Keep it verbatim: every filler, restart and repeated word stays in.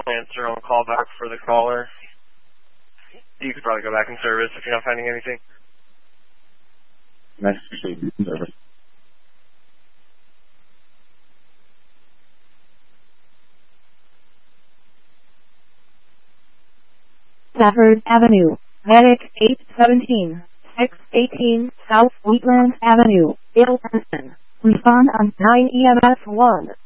I'll answer on call back for the caller. You could probably go back in service if you're not finding anything. Nice to see you, service. Stafford Avenue, Medic eight seventeen, six eighteen, South Wheatland Avenue, Middleton. Respond on nine E M S one.